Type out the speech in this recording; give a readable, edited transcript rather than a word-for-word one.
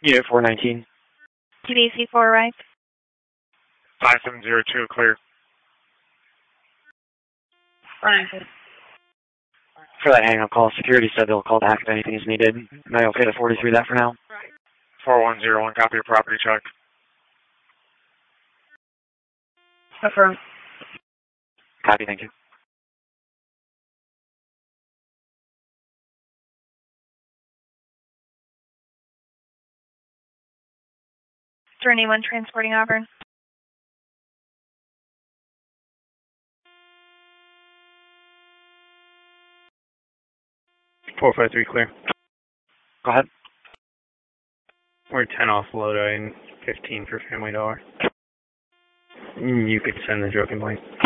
Unit 419. TVC4 arrived. 5702, clear. For that hang-up call, security said they'll call back if anything is needed. Am I okay to 43 that for now? 4101, copy your property check. Affirm. Copy, thank you. Is there anyone transporting Auburn? 453 clear. Go ahead. We're 10 off Lodi and 15 for Family Dollar. You could send the joking blank.